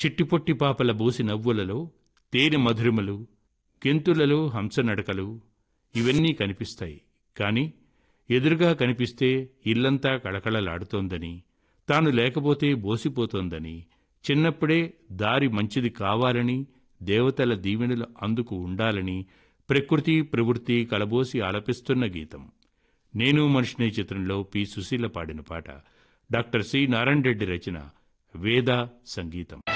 చిట్టిపొట్టి పాపల బోసి నవ్వులలో తేనె మధురిమలు, గెంతులలో హంసనడకలు ఇవన్నీ కనిపిస్తాయి. కాని ఎదురుగా కనిపిస్తే ఇల్లంతా కళకళలాడుతోందని, తాను లేకపోతే బోసిపోతోందని, చిన్నప్పుడే దారి మంచిది కావాలని, దేవతల దీవెనలు అందుకు ఉండాలని ప్రకృతి ప్రవృత్తి కలబోసి ఆలపిస్తున్న గీతం. నేను మనిషినే చిత్రంలో పి. సుశీల పాడిన పాట. Doctor C. నారాయణ రెడ్డి రచన, వేద సంగీతం.